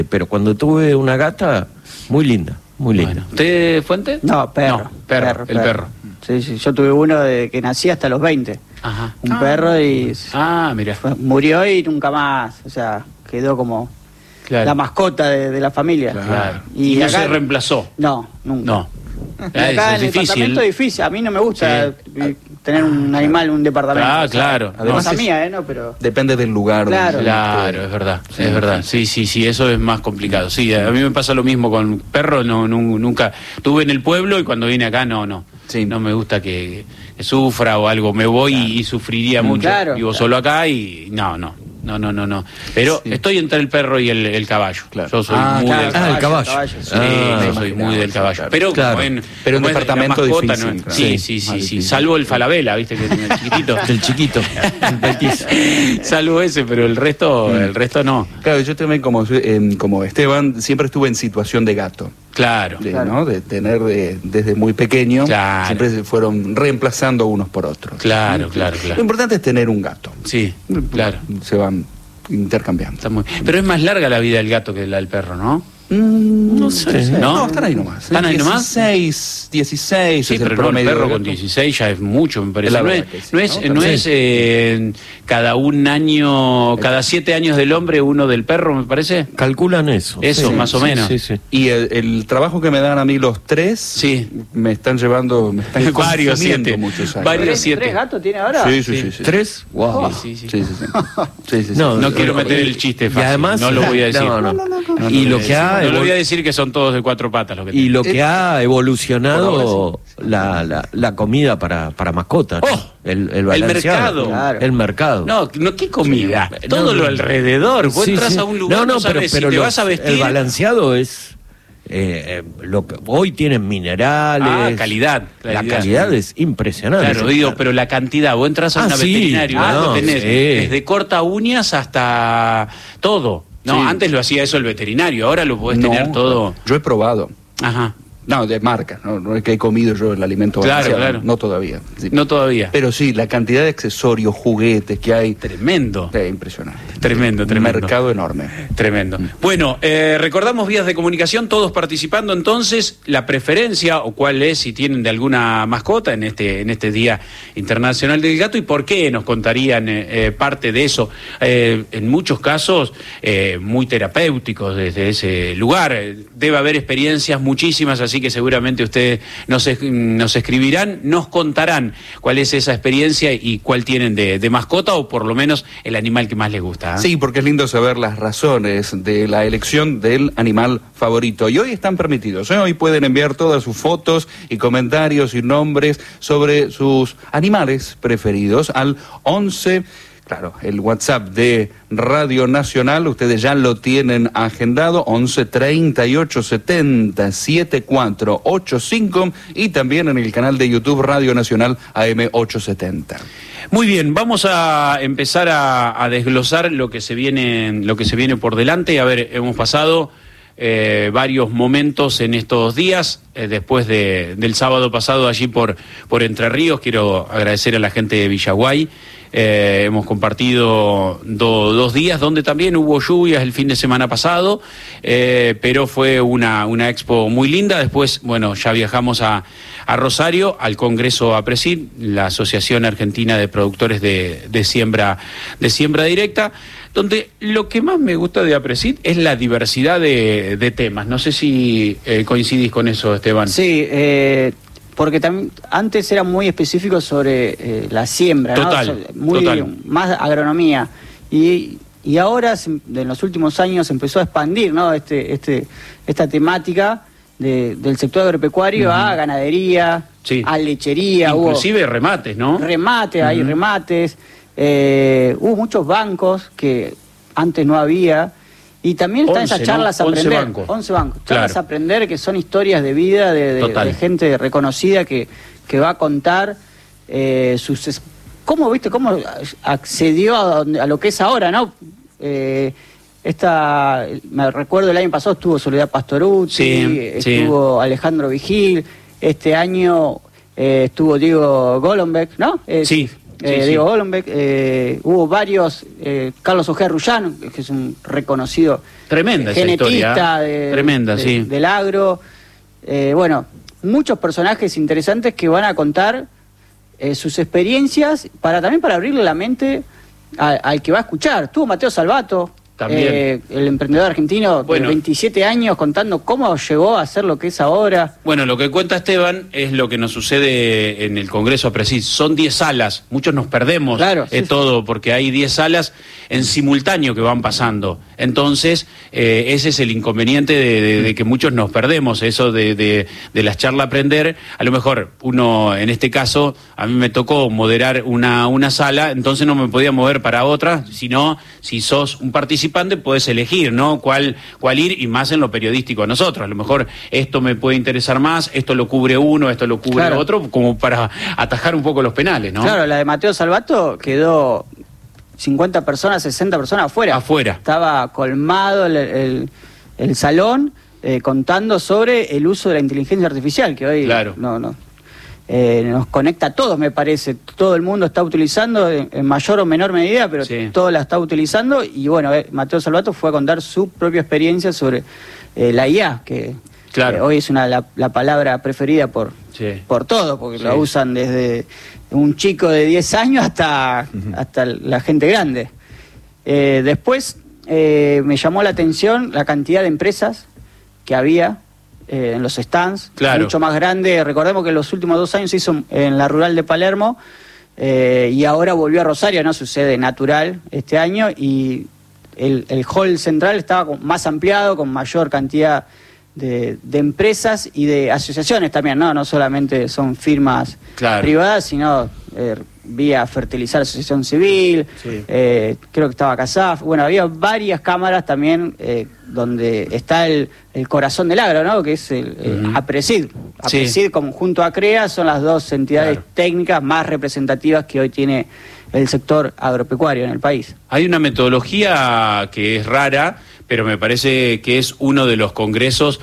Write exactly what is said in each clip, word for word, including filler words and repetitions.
pero cuando tuve una gata, muy linda, muy linda. Bueno. ¿Usted, Fuente? No, perro. No, perro, perro el perro. perro. Sí, sí, yo tuve uno de que nací hasta los veinte. Ajá. Un ah. perro y Ah, mira. murió y nunca más, o sea, quedó como Claro. la mascota de, de la familia. Claro. Y, Y no acá, se reemplazó. No, nunca. No. Y Ah, acá eso en es el difícil. departamento es difícil. A mí no me gusta Sí. eh, tener un animal en un departamento. Ah, o sea, claro. Además No, es es- mía, ¿eh? No, pero... Depende del lugar. Claro. donde Claro, esté. es verdad, Sí. es verdad. Sí, sí, sí, eso es más complicado. Sí, a mí me pasa lo mismo con perro, no, no nunca tuve en el pueblo y cuando vine acá no, no. Sí. No me gusta que, que sufra o algo, me voy y, y sufriría mucho. Claro, Vivo claro. solo acá y no, no. No, no, no, no. Pero Sí. estoy entre el perro y el, el caballo. Claro. Yo soy Ah, muy claro. del Ah, el caballo. caballo. Sí, Ah, yo soy muy del caballo. claro. Pero, Claro. como en, Pero en como es la departamento mascota, difícil, ¿no? claro. Sí, Sí, sí, más sí, sí. difícil. Salvo el Falabella, ¿viste? Que el chiquitito. El chiquito, el petizo. Salvo ese, pero el resto, el resto no. Claro, yo también como, eh, como Esteban siempre estuve en situación de gato. Claro. De, Claro. ¿no? de tener de- desde muy pequeño, Claro. siempre se fueron reemplazando unos por otros. Claro, claro, Lo claro. importante es tener un gato. Sí, claro. Se van intercambiando. Está muy... Pero es más larga la vida del gato que la del perro, ¿no? No sé. ¿No? No, están ahí nomás. ¿Están ahí nomás? dieciséis, dieciséis Sí, es el pero no, el promedio perro de con gato. dieciséis ya es mucho, me parece. Es la No es, verdad que sí, no es, ¿no? no Sí. es eh, cada un año, cada siete años del hombre, uno del perro, me parece. Calculan eso. Eso, sí, más o sí, menos. Sí, sí. Y el, el trabajo que me dan a mí los tres, Sí. me están llevando, me están Varios consumiendo siete. muchos años. Varios ¿Tres, siete. ¿Tres gatos tiene ahora? Sí, sí, Sí. sí, sí. ¿Tres? Wow. Sí, sí, sí. Sí, sí, sí. Sí, sí, sí. No, No quiero Y- meter el chiste y fácil, además- no lo voy a decir. No, no. No, no Y lo lo voy a que decir. ha No lo voy a evol- decir que son todos de cuatro patas lo que Y tienen. lo que ha Por evolucionado ahora la, la, la comida para, para mascotas. ¿no? Oh, el, el balanceado. mercado. Claro. El mercado. No, no, ¿qué comida? Sí, Todo no, lo no. alrededor. Vos Sí, entras sí. a un lugar, no, no, no, pero, sabes pero si te los- vas a vestir. el balanceado es eh, eh, lo que hoy tienen minerales. Ah, calidad, La calidad. calidad es impresionante. Claro, digo, pero la cantidad, vos entras a Ah, una sí, veterinaria, ah, ¿no? no, tenés sí. desde corta uñas hasta todo. No, Sí. antes lo hacía eso el veterinario, ahora lo podés No, tener todo. Yo he probado. Ajá. No, de marca, no, no es que he comido yo el alimento Claro, balanceado, claro. no todavía. Sí. No todavía. Pero sí, la cantidad de accesorios, juguetes que hay, Tremendo. es impresionante. Tremendo, Un tremendo. mercado enorme. Tremendo. Bueno, eh, recordamos vías de comunicación, todos participando entonces, la preferencia o cuál es si tienen de alguna mascota en este en este Día Internacional del Gato y por qué nos contarían eh, eh, parte de eso. Eh, en muchos casos eh, muy terapéuticos desde ese lugar. Eh, Debe haber experiencias muchísimas, así que seguramente ustedes nos, es- nos escribirán, nos contarán cuál es esa experiencia y cuál tienen de, de mascota o por lo menos el animal que más les gusta. ¿eh? Sí, porque es lindo saber las razones de la elección del animal favorito. Y hoy están permitidos, ¿eh? Hoy pueden enviar todas sus fotos y comentarios y nombres sobre sus animales preferidos al once... Claro, el WhatsApp de Radio Nacional, ustedes ya lo tienen agendado, once treinta y ocho setenta setenta y cuatro ochenta y cinco y también en el canal de YouTube Radio Nacional A M ochocientos setenta. Muy bien, vamos a empezar a, a desglosar lo que se viene, lo que se viene por delante. A ver, hemos pasado eh, varios momentos en estos días, eh, después de, del sábado pasado allí por, por Entre Ríos. Quiero agradecer a la gente de Villaguay. Eh, hemos compartido do, dos días donde también hubo lluvias el fin de semana pasado, eh, pero fue una, una expo muy linda. Después, bueno, ya viajamos a, a Rosario, al Congreso APRESID, la Asociación Argentina de Productores de, de, siembra, de Siembra Directa, donde lo que más me gusta de APRESID es la diversidad de, de temas. No sé si eh, coincidís con eso, Esteban. Sí, eh, porque también antes era muy específico sobre eh, la siembra, ¿no? Total, So- muy, total. más agronomía. Y, y ahora, se- en los últimos años, se empezó a expandir, ¿no? este, este, esta temática de- del sector agropecuario Ujú. a ganadería, Sí. a lechería, Inclusive remates, ¿no? hubo remates, hay Ujú. remates, eh, hubo muchos bancos que antes no había. Y también están once, esas charlas ¿no? a once aprender. bancos. once bancos. Charlas Claro. a aprender que son historias de vida de, de- Total. de gente reconocida que, que va a contar eh, sus... es- ¿Cómo, viste, cómo accedió a, donde- a lo que es ahora, no? Eh, esta, me recuerdo el año pasado estuvo Soledad Pastorucci, Sí, sí. estuvo Alejandro Vigil, este año eh, estuvo Diego Golombek, ¿no? Eh, Sí, eh, sí, Diego sí. Golombek, eh, hubo varios, eh, Carlos Ojea Rullán, que es un reconocido Tremenda esa genetista historia, de, tremenda, de- sí. del agro. Eh, bueno, muchos personajes interesantes que van a contar eh, sus experiencias para también para abrirle la mente a- al que va a escuchar. Tuvo Mateo Salvato, También. eh, el emprendedor argentino Bueno. de veintisiete años, contando cómo llegó a ser lo que es ahora. Bueno, lo que cuenta Esteban es lo que nos sucede en el Congreso APRESID. Son diez salas, muchos nos perdemos Claro, eh, sí, todo, porque hay diez salas en simultáneo que van pasando. Entonces, eh, ese es el inconveniente de, de- de que muchos nos perdemos, eso de, de, de las charlas aprender. A lo mejor uno, en este caso, a mí me tocó moderar una, una sala, entonces no me podía mover para otra, sino si sos un participante podés elegir, ¿no? Cuál, cuál ir, y más en lo periodístico a nosotros. A lo mejor esto me puede interesar más, esto lo cubre uno, esto lo cubre Claro. otro, como para atajar un poco los penales, ¿no? Claro, la de Mateo Salvato quedó cincuenta personas, sesenta personas afuera. Afuera. Estaba colmado el, el- el salón eh, contando sobre el uso de la inteligencia artificial, que hoy Claro. no, no, eh, nos conecta a todos, me parece. Todo el mundo está utilizando en, en mayor o menor medida, pero Sí. todo la está utilizando. Y bueno, eh, Mateo Salvato fue a contar su propia experiencia sobre eh, la I A, que Claro. eh, hoy es una, la, la palabra preferida por, Sí. por todo, porque Sí. la usan desde un chico de diez años hasta, hasta la gente grande. Eh, después eh, me llamó la atención la cantidad de empresas que había eh, en los stands, Claro. mucho más grande. Recordemos que en los últimos dos años se hizo en la rural de Palermo eh, y ahora volvió a Rosario, no sucede natural este año, y el, el hall central estaba con- más ampliado, con mayor cantidad de, de empresas y de asociaciones también, ¿no? No solamente son firmas Claro. privadas, sino eh, vía Fertilizar Asociación Civil, Sí. eh, creo que estaba CASAF, bueno, había varias cámaras también eh, donde está el, el corazón del agro, ¿no? Que es el, el Ujú. APRESID. Sí. APRESID como junto a CREA son las dos entidades Claro. técnicas más representativas que hoy tiene el sector agropecuario en el país. Hay una metodología que es rara, pero me parece que es uno de los congresos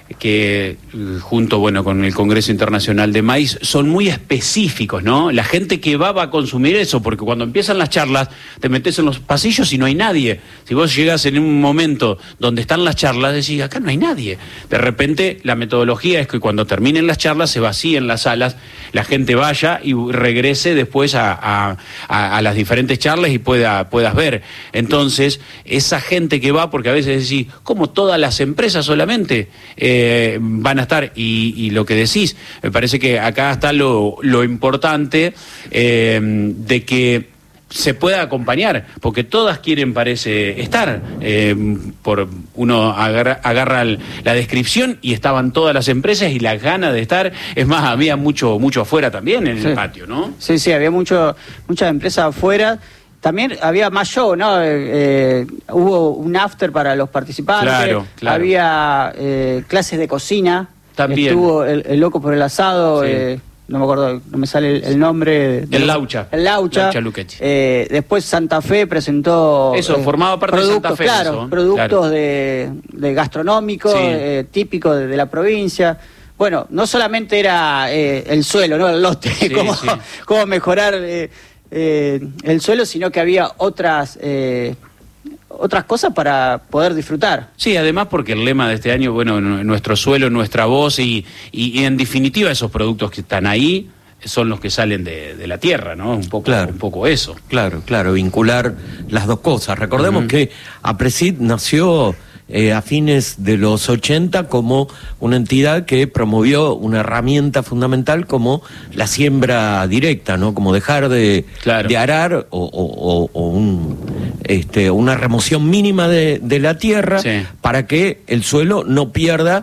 que, eh, junto bueno con el Congreso Internacional de Maíz, son muy específicos, ¿no? La gente que va va a consumir eso, porque cuando empiezan las charlas, te metes en los pasillos y no hay nadie. Si vos llegas en un momento donde están las charlas, decís, acá no hay nadie. De repente, la metodología es que cuando terminen las charlas, se vacíen las salas, la gente vaya y regrese después a, a- a- a las diferentes charlas y pueda, puedas ver. Entonces, esa gente que va, porque a veces decís, ¿cómo todas las empresas solamente eh, van a estar? Y, y lo que decís, me parece que acá está lo, lo importante eh, de que se pueda acompañar, porque todas quieren, parece, estar. Eh, por uno agarra, agarra el- la descripción y estaban todas las empresas y las ganas de estar. Es más, había mucho mucho afuera también en Sí. el patio, ¿no? Sí, sí, había mucho, muchas empresas afuera. También había más show, ¿no? Eh, eh, hubo un after para los participantes. Claro, claro. Había eh, clases de cocina. También. Estuvo el, el Loco por el Asado. Sí. eh, no me acuerdo, no me sale el, el nombre. de- El Laucha. El Laucha. Laucha Luchetti. Eh, después Santa Fe presentó... Eso, formaba parte de productos, Santa Fe Claro, eso, productos claro. de, de gastronómicos, Sí. eh, típicos de, de la provincia. Bueno, no solamente era eh, el suelo, ¿no? El lote, Sí, cómo, sí. cómo mejorar eh, eh, el suelo, sino que había otras eh, otras cosas para poder disfrutar. Sí, además porque el lema de este año, bueno, n- nuestro suelo, nuestra voz y, y, y en definitiva esos productos que están ahí son los que salen de, de la tierra, ¿no? Un poco, Claro. un poco eso. Claro, claro, vincular las dos cosas. Recordemos Ujú. que APRESID nació eh, a fines de los ochenta como una entidad que promovió una herramienta fundamental como la siembra directa, ¿no? Como dejar de, Claro. de arar o, o- o- o un, este, una remoción mínima de, de la tierra Sí. para que el suelo no pierda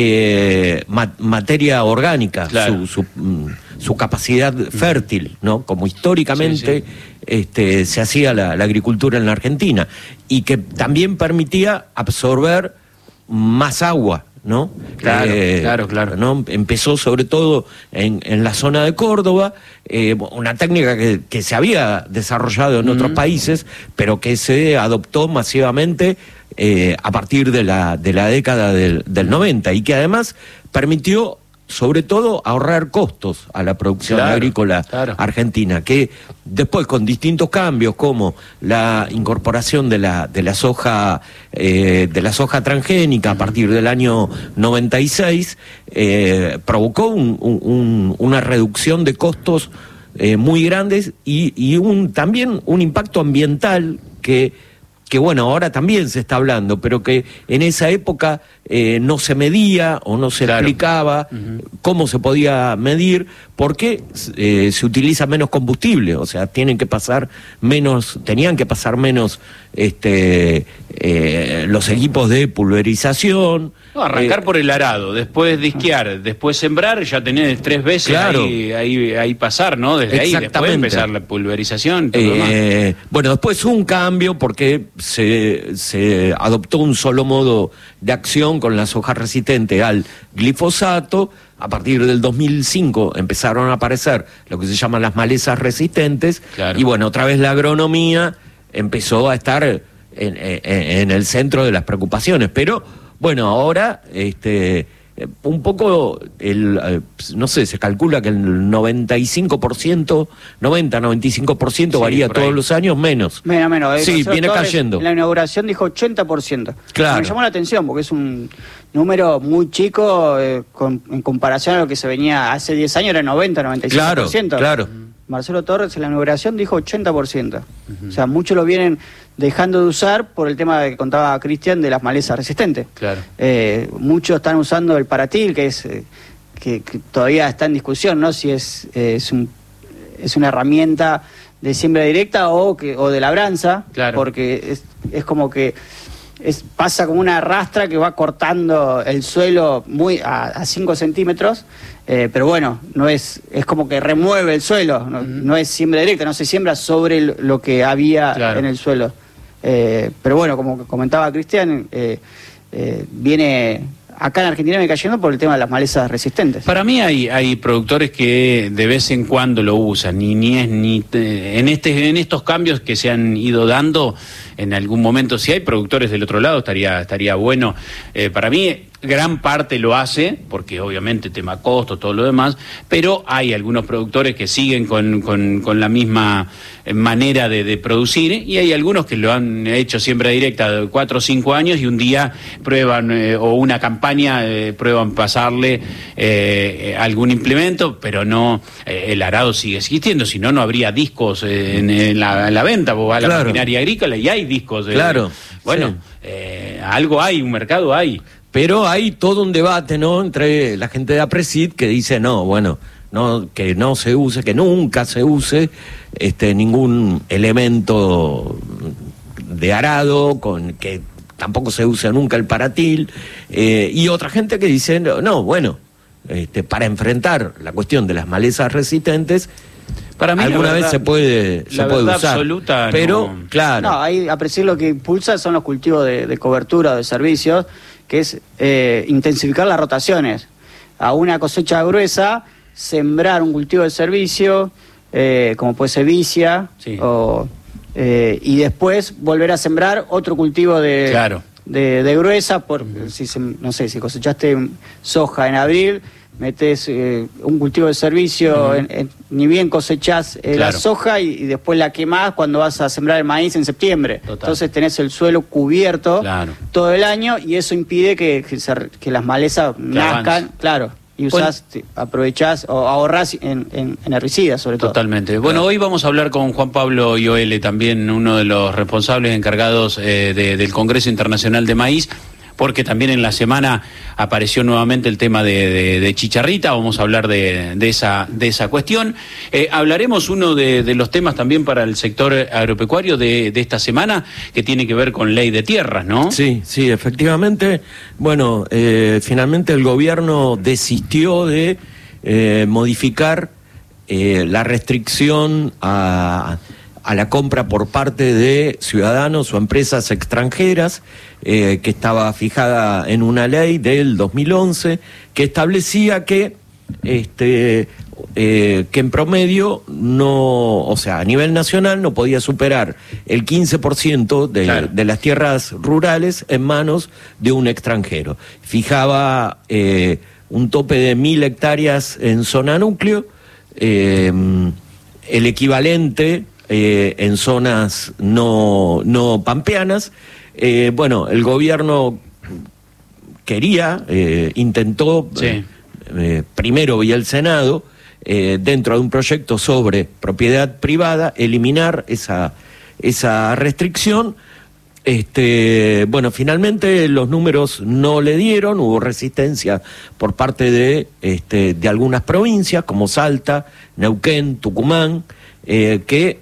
eh, ma- materia orgánica, Claro. su, su, mm, su capacidad fértil, ¿no? Como históricamente Sí, sí. Este, se hacía la, la agricultura en la Argentina, y que también permitía absorber más agua, ¿no? Claro, claro, claro. ¿no? Empezó sobre todo en, en la zona de Córdoba, eh, una técnica que, que se había desarrollado en otros Ujú. países, pero que se adoptó masivamente eh, a partir de la, de la década del, del noventa, y que además permitió sobre todo ahorrar costos a la producción Claro, agrícola claro. argentina, que después con distintos cambios como la incorporación de la de la soja eh, de la soja transgénica a partir del año noventa y seis eh, provocó un, un, un, una reducción de costos eh, muy grandes y, y un también un impacto ambiental que que bueno, ahora también se está hablando, pero que en esa época eh, no se medía o no se Claro. explicaba uh-huh. cómo se podía medir, porque eh, se utiliza menos combustible, o sea, tienen que pasar menos, tenían que pasar menos este eh, los equipos de pulverización. No, arrancar eh, por el arado, después disquear, después sembrar, ya tenés tres veces Claro. ahí, ahí, ahí pasar, ¿no? Desde ahí, después Exactamente. empezar la pulverización. Todo lo demás. Eh, bueno, después hubo un cambio porque se, se adoptó un solo modo de acción con la soja resistente al glifosato. A partir del dos mil cinco empezaron a aparecer lo que se llaman las malezas resistentes. Claro. Y bueno, otra vez la agronomía empezó a estar en, en, en el centro de las preocupaciones. Pero bueno, ahora este un poco, el eh, no sé, se calcula que el noventa y cinco por ciento, noventa, noventa y cinco por ciento Sí, varía por ahí. todos los años, menos. Menos, menos. eh, Sí, Marcelo viene Torres, cayendo. En la inauguración dijo ochenta por ciento. Claro. Me llamó la atención porque es un número muy chico eh, con, en comparación a lo que se venía hace diez años, era noventa, noventa y cinco por ciento. Claro, claro. Marcelo Torres en la inauguración dijo ochenta por ciento. Uh-huh. O sea, muchos lo vienen dejando de usar por el tema que contaba Cristian de las malezas resistentes. Claro. Eh, muchos están usando el paratil, que es eh, que, que todavía está en discusión, ¿no? Si es, eh, es, un, es una herramienta de siembra directa o, que, o de labranza, Claro. porque es, es como que es, pasa como una rastra que va cortando el suelo muy a cinco centímetros, eh, pero bueno, no es es como que remueve el suelo, no, uh-huh. no es siembra directa, no se siembra sobre el, lo que había Claro. en el suelo. Eh, pero bueno, como comentaba Cristian, eh, eh, viene acá en Argentina me cayendo por el tema de las malezas resistentes. Para mí hay, hay productores que de vez en cuando lo usan, ni, ni es ni te, en este en estos cambios que se han ido dando en algún momento, si hay productores del otro lado estaría estaría bueno. Eh, para mí gran parte lo hace, porque obviamente tema costo, todo lo demás, pero hay algunos productores que siguen con, con, con la misma manera de, de producir, y hay algunos que lo han hecho siembra directa de cuatro o cinco años y un día prueban, eh, o una campaña, eh, prueban pasarle eh, algún implemento, pero no, eh, el arado sigue existiendo, si no, no habría discos eh, en, en, la, en la venta, vos vas a la Claro. maquinaria agrícola y hay discos. Eh, Claro, Bueno, sí. eh, algo hay, un mercado hay. Pero hay todo un debate, ¿no?, entre la gente de APRESID que dice, no, bueno, no, que no se use, que nunca se use este ningún elemento de arado, con que tampoco se usa nunca el paratil, eh, y otra gente que dice, no, no bueno, este, para enfrentar la cuestión de las malezas resistentes, Para mí, alguna la verdad, vez se puede, se la puede verdad usar, absoluta, pero no. claro, No, ahí apreciar lo que impulsa son los cultivos de, de cobertura o de servicios, que es eh, intensificar las rotaciones. A una cosecha gruesa, sembrar un cultivo de servicio, eh, como puede ser vicia, Sí. o, eh, y después volver a sembrar otro cultivo de, Claro. de, de gruesa, por, uh-huh. si se, no sé, si cosechaste soja en abril, metes eh, un cultivo de servicio, uh-huh. en, en, ni bien cosechás eh, Claro. la soja y, y después la quemás cuando vas a sembrar el maíz en septiembre. Total. Entonces tenés el suelo cubierto Claro. todo el año y eso impide que, que, se, que las malezas nazcan, avance. claro, y usás, te, aprovechás o ahorrás en, en, en herbicidas sobre todo. Totalmente. Bueno, hoy vamos a hablar con Juan Pablo Ioele, también uno de los responsables encargados eh, de, del Congreso Internacional de Maíz, porque también en la semana apareció nuevamente el tema de, de, de chicharrita. Vamos a hablar de, de, esa, de esa cuestión. Eh, hablaremos uno de, de los temas también para el sector agropecuario de, de esta semana, que tiene que ver con ley de tierras, ¿no? Sí, sí, efectivamente. Bueno, eh, finalmente el gobierno desistió de eh, modificar eh, la restricción a... a la compra por parte de ciudadanos o empresas extranjeras, eh, que estaba fijada en una ley del dos mil once, que establecía que este, eh, que en promedio no, o sea, a nivel nacional no podía superar el quince por ciento de, claro. de las tierras rurales en manos de un extranjero. Fijaba eh, un tope de mil hectáreas en zona núcleo, eh, el equivalente eh, en zonas no, no pampeanas. Eh, bueno, el gobierno quería, eh, intentó, sí. eh, eh, primero vía el Senado, eh, dentro de un proyecto sobre propiedad privada, eliminar esa, esa restricción. Este, bueno, finalmente los números no le dieron, hubo resistencia por parte de, este, de algunas provincias como Salta, Neuquén, Tucumán, eh, que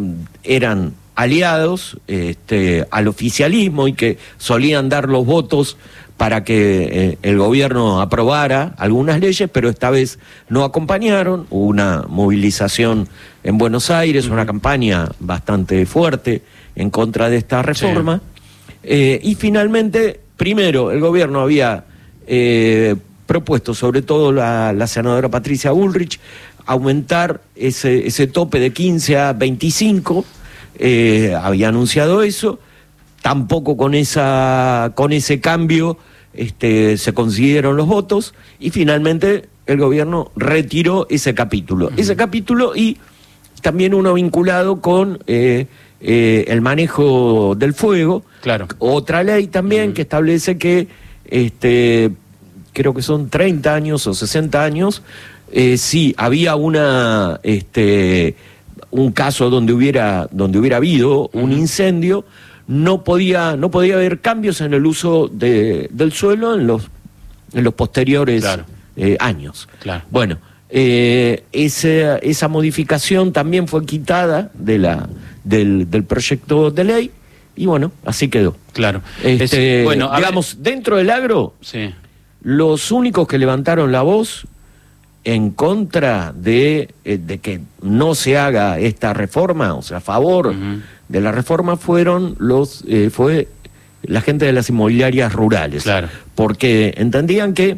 eran aliados este, al oficialismo y que solían dar los votos para que eh, el gobierno aprobara algunas leyes, pero esta vez no acompañaron. Hubo una movilización en Buenos Aires, uh-huh. una campaña bastante fuerte en contra de esta reforma. Sí. Eh, y finalmente, primero, el gobierno había eh, propuesto, sobre todo la, la senadora Patricia Bullrich, aumentar ese, ese tope de quince a veinticinco, eh, había anunciado eso. Tampoco con esa con ese cambio este, se consiguieron los votos y finalmente el gobierno retiró ese capítulo. Uh-huh. Ese capítulo y también uno vinculado con eh, eh, el manejo del fuego. Claro. Otra ley también uh-huh. que establece que este, creo que son treinta años o sesenta años, eh, si había una este, un caso donde hubiera donde hubiera habido uh-huh. un incendio, no podía no podía haber cambios en el uso de, del suelo en los en los posteriores claro. eh, años. Claro. Bueno, eh, esa esa modificación también fue quitada de la del, del proyecto de ley y bueno, así quedó. Claro. Este, es, bueno, digamos, ver... dentro del agro, sí. los únicos que levantaron la voz en contra de, eh, de que no se haga esta reforma, o sea, a favor uh-huh. de la reforma fueron los eh, fue la gente de las inmobiliarias rurales, claro. porque entendían que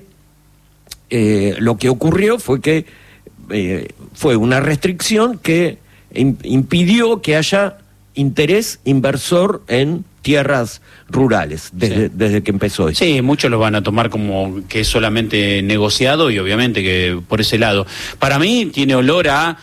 eh, lo que ocurrió fue que eh, fue una restricción que in, impidió que haya interés inversor en tierras rurales desde, sí. desde que empezó eso. Sí, muchos lo van a tomar como que es solamente negociado y obviamente que por ese lado. Para mí tiene olor a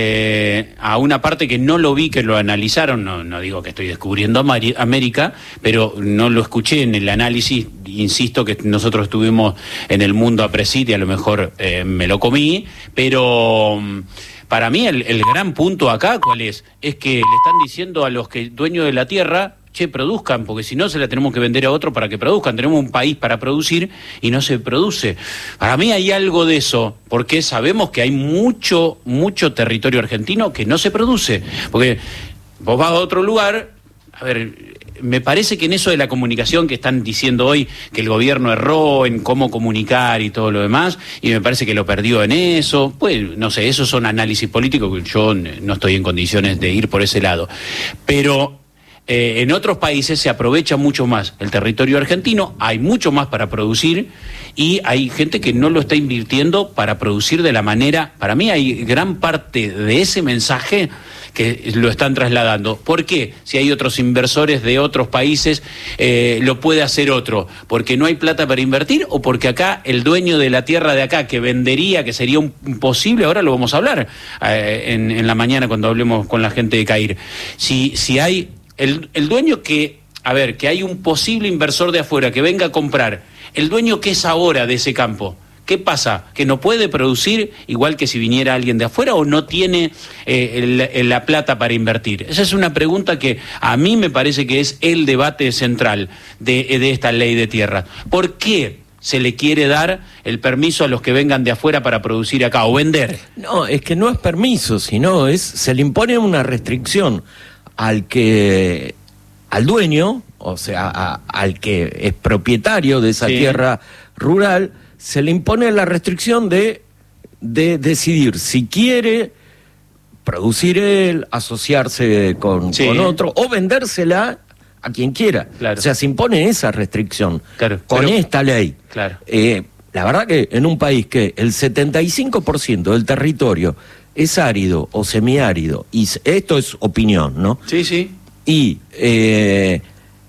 eh, a una parte que no lo vi, que lo analizaron, no, no digo que estoy descubriendo América, pero no lo escuché en el análisis, insisto que nosotros estuvimos en el mundo a Presit y a lo mejor eh, me lo comí, pero... Para mí el, el gran punto acá, ¿cuál es? Es que le están diciendo a los que dueños de la tierra, che, produzcan, porque si no se la tenemos que vender a otro para que produzcan. Tenemos un país para producir y no se produce. Para mí hay algo de eso, porque sabemos que hay mucho, mucho territorio argentino que no se produce. Porque vos vas a otro lugar, a ver... Me parece que en eso de la comunicación que están diciendo hoy, que el gobierno erró en cómo comunicar y todo lo demás, y me parece que lo perdió en eso, pues no sé, esos son análisis políticos que yo no estoy en condiciones de ir por ese lado. Pero eh, en otros países se aprovecha mucho más el territorio argentino, hay mucho más para producir y hay gente que no lo está invirtiendo para producir de la manera, para mí hay gran parte de ese mensaje que lo están trasladando. ¿Por qué? Si hay otros inversores de otros países, eh, lo puede hacer otro. ¿Porque no hay plata para invertir o porque acá el dueño de la tierra de acá que vendería, que sería un imposible, ahora lo vamos a hablar eh, en, en la mañana cuando hablemos con la gente de CAIR. Si, si hay el, el dueño que, a ver, que hay un posible inversor de afuera que venga a comprar, el dueño que es ahora de ese campo, ¿qué pasa? ¿Que no puede producir igual que si viniera alguien de afuera o no tiene eh, el, el, la plata para invertir? Esa es una pregunta que a mí me parece que es el debate central de, de esta ley de tierras. ¿Por qué se le quiere dar el permiso a los que vengan de afuera para producir acá o vender? No, es que no es permiso, sino es se le impone una restricción al que al dueño, o sea, a, al que es propietario de esa sí. tierra rural, se le impone la restricción de, de decidir si quiere producir él, asociarse con, sí. con otro o vendérsela a quien quiera. Claro. O sea, se impone esa restricción claro. con pero, esta ley. Claro. Eh, la verdad que en un país que el setenta y cinco por ciento del territorio es árido o semiárido, y esto es opinión, ¿no? Sí, sí. Y, eh,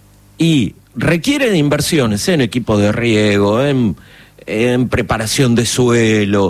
y requiere de inversiones en equipo de riego, en, en preparación de suelo,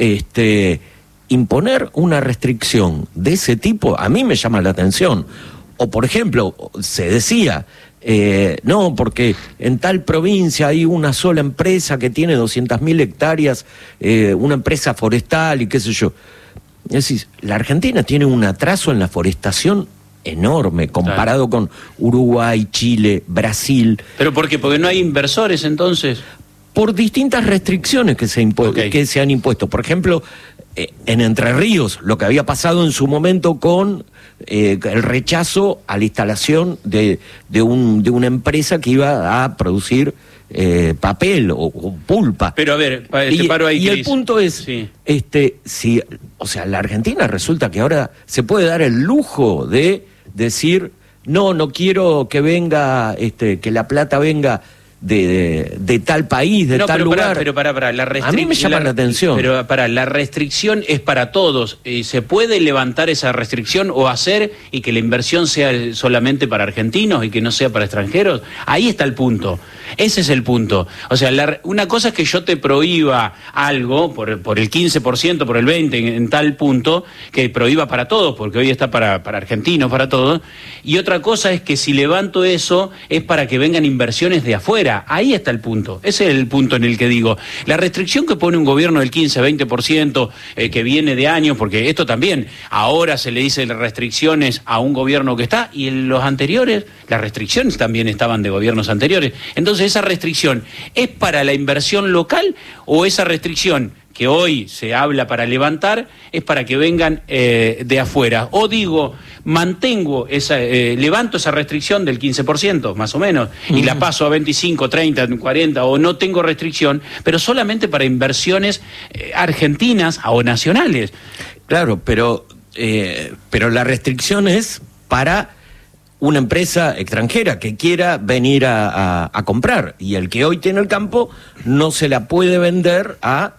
este, imponer una restricción de ese tipo a mí me llama la atención. O por ejemplo, se decía, eh, no, porque en tal provincia hay una sola empresa que tiene doscientas mil hectáreas, eh, una empresa forestal y qué sé yo. Es decir, la Argentina tiene un atraso en la forestación enorme comparado claro. con Uruguay, Chile, Brasil. ¿Pero por qué? ¿Porque no hay inversores entonces? Por distintas restricciones que se, impu okay. que se han impuesto. Por ejemplo, eh, en Entre Ríos, lo que había pasado en su momento con eh, el rechazo a la instalación de, de, un, de una empresa que iba a producir Eh, papel o, o pulpa. Pero a ver, te y, paro ahí, y Cris. el punto es, sí. este, si, o sea, la Argentina resulta que ahora se puede dar el lujo de decir, no, no quiero que venga, este, que la plata venga de, de, de tal país, de no, tal pero lugar. Para, pero para, para, la a mí me llama la, la atención. Pero para, la restricción es para todos. Eh, ¿Se puede levantar esa restricción o hacer y que la inversión sea solamente para argentinos y que no sea para extranjeros? Ahí está el punto. Ese es el punto. O sea, la, una cosa es que yo te prohíba algo por, por el quince por ciento, por el veinte por ciento, en, en tal punto, que prohíba para todos, porque hoy está para, para argentinos, para todos. Y otra cosa es que si levanto eso, es para que vengan inversiones de afuera. Ahí está el punto. Ese es el punto en el que digo, la restricción que pone un gobierno del quince, veinte por ciento, eh, que viene de años, porque esto también, ahora se le dice restricciones a un gobierno que está, y en los anteriores, las restricciones también estaban de gobiernos anteriores. Entonces, ¿esa restricción es para la inversión local o esa restricción que hoy se habla para levantar es para que vengan eh, de afuera? O digo, mantengo esa, eh, levanto esa restricción del quince por ciento, más o menos, y la paso a veinticinco, treinta, cuarenta, o no tengo restricción, pero solamente para inversiones eh, argentinas o nacionales. Claro, pero, eh, pero la restricción es para una empresa extranjera que quiera venir a, a, a comprar, y el que hoy tiene el campo no se la puede vender a,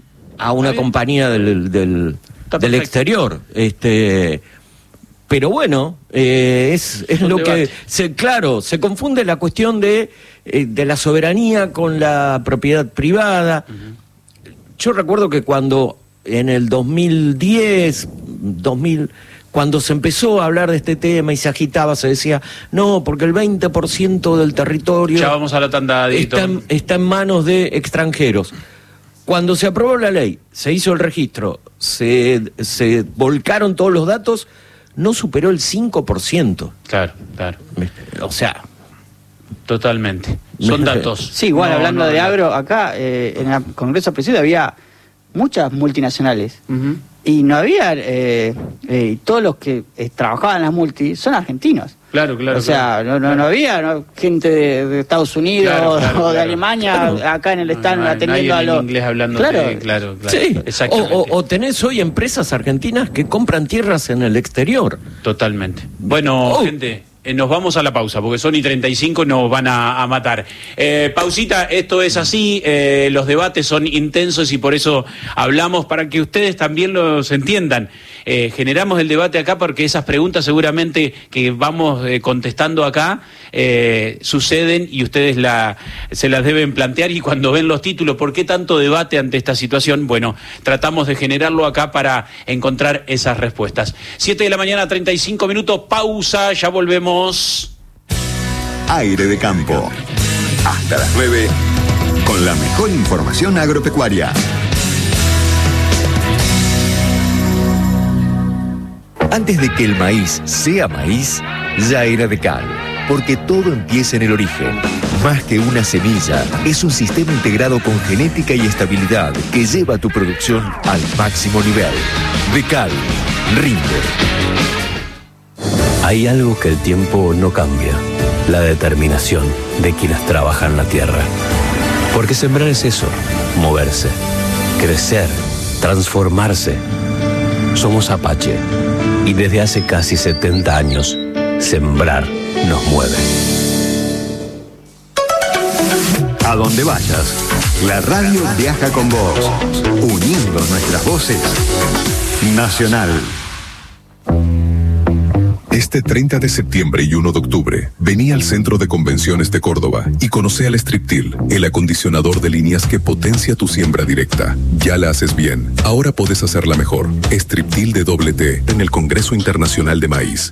a una compañía del, del, del exterior. Este, pero bueno, eh, es, es lo que... Se, claro, se confunde la cuestión de, eh, de la soberanía con la propiedad privada. Uh-huh. Yo recuerdo que cuando en el dos mil diez, dos mil... cuando se empezó a hablar de este tema y se agitaba, se decía, no, porque el veinte por ciento del territorio ya vamos a la tanda, está, en, está en manos de extranjeros. Cuando se aprobó la ley, se hizo el registro, se, se volcaron todos los datos, no superó el cinco por ciento. Claro, claro. O sea... Totalmente. Son datos. Sí, igual no, hablando no, de no. agro, acá eh, en el Congreso Presidio había muchas multinacionales. Uh-huh. Y no había, eh, eh, todos los que eh, trabajaban en las multi son argentinos. Claro, claro. O sea, claro, no, no, claro. no había ¿no? gente de, de Estados Unidos Claro, claro, o de claro. Alemania, Claro. acá en el stand No, no, atendiendo no hay a los... inglés hablando. Claro, de, claro, claro. Sí, Exactamente. o, o, o tenés hoy empresas argentinas que compran tierras en el exterior. Totalmente. Bueno, Oh. gente, eh, nos vamos a la pausa, porque son y treinta y cinco y nos van a, a matar. Eh, pausita, esto es así, eh, los debates son intensos y por eso hablamos, para que ustedes también los entiendan. Eh, generamos el debate acá porque esas preguntas seguramente que vamos eh, contestando acá eh, suceden y ustedes la, se las deben plantear, y cuando ven los títulos, ¿por qué tanto debate ante esta situación? Bueno, tratamos de generarlo acá para encontrar esas respuestas. siete de la mañana, treinta y cinco minutos, pausa, ya volvemos. Aire de Campo. Hasta las nueve, con la mejor información agropecuaria. Antes de que el maíz sea maíz, ya era de cal, porque todo empieza en el origen. Más que una semilla, es un sistema integrado con genética y estabilidad que lleva tu producción al máximo nivel. De cal, rinde. Hay algo que el tiempo no cambia: la determinación de quienes trabajan la tierra. Porque sembrar es eso, moverse, crecer, transformarse. Somos Apache, y desde hace casi setenta años, sembrar nos mueve. A donde vayas, la radio viaja con vos, uniendo nuestras voces. Nacional. Este treinta de septiembre y uno de octubre, vení al Centro de Convenciones de Córdoba y conoce al Striptil, el acondicionador de líneas que potencia tu siembra directa. Ya la haces bien, ahora podés hacerla mejor. Striptil de doble T en el Congreso Internacional de Maíz.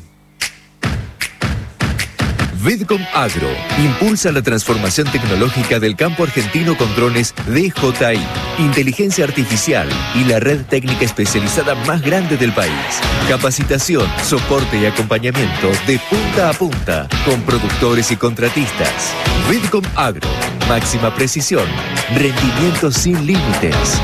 Vidcom Agro impulsa la transformación tecnológica del campo argentino con drones D J I, inteligencia artificial y la red técnica especializada más grande del país. Capacitación, soporte y acompañamiento de punta a punta con productores y contratistas. Vidcom Agro, máxima precisión, rendimiento sin límites.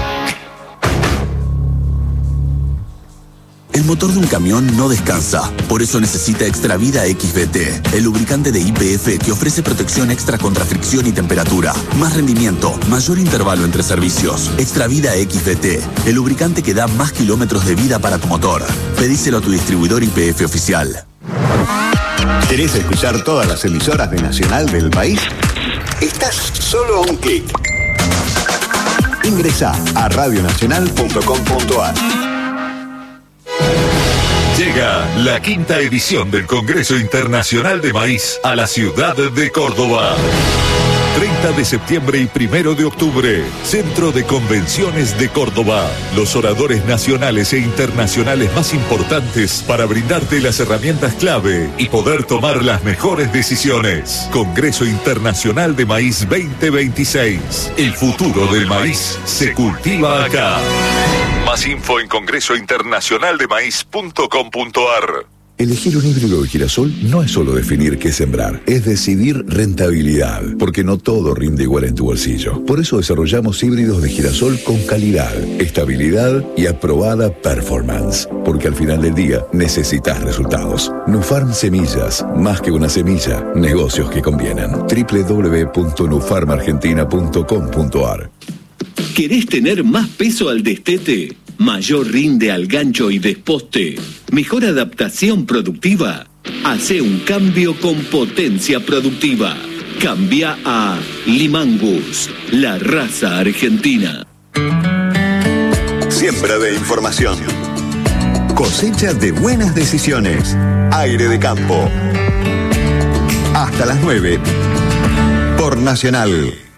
El motor de un camión no descansa, por eso necesita Extravida X V T, el lubricante de Y P F que ofrece protección extra contra fricción y temperatura, más rendimiento, mayor intervalo entre servicios. Extravida X V T, el lubricante que da más kilómetros de vida para tu motor. Pedíselo a tu distribuidor Y P F oficial. ¿Querés escuchar todas las emisoras de Nacional del país? Estás solo a un clic. Ingresá a radio nacional punto com punto a r. Llega la quinta edición del Congreso Internacional de Maíz a la ciudad de Córdoba. treinta de septiembre y primero de octubre, Centro de Convenciones de Córdoba. Los oradores nacionales e internacionales más importantes para brindarte las herramientas clave y poder tomar las mejores decisiones. Congreso Internacional de Maíz veinte veintiséis. El futuro del maíz se cultiva acá. Más info en congreso internacional de maíz punto com punto a r. Elegir un híbrido de girasol no es solo definir qué sembrar, es decidir rentabilidad, porque no todo rinde igual en tu bolsillo. Por eso desarrollamos híbridos de girasol con calidad, estabilidad y aprobada performance, porque al final del día necesitas resultados. Nufarm Semillas, más que una semilla, negocios que convienen. doble u doble u doble u punto nufarm argentina punto com punto a r. ¿Querés tener más peso al destete? ¿Mayor rinde al gancho y desposte? ¿Mejor adaptación productiva? Hace un cambio con potencia productiva. Cambia a Limangus, la raza argentina. Siembra de información. Cosecha de buenas decisiones. Aire de campo. Hasta las nueve. Por Nacional.